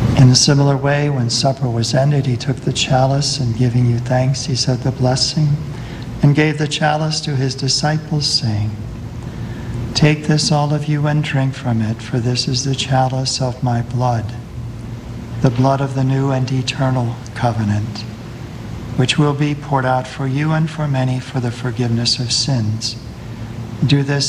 In a similar way, when supper was ended, he took the chalice, and giving you thanks, he said the blessing, and gave the chalice to his disciples, saying, "Take this, all of you, and drink from it, for this is the chalice of my blood, the blood of the new and eternal covenant, which will be poured out for you and for many for the forgiveness of sins. Do this